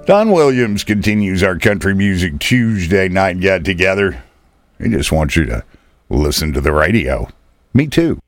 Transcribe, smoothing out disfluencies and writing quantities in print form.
Don Williams continues our Country Music Tuesday night get together. He just wants you to listen to the radio. Me too.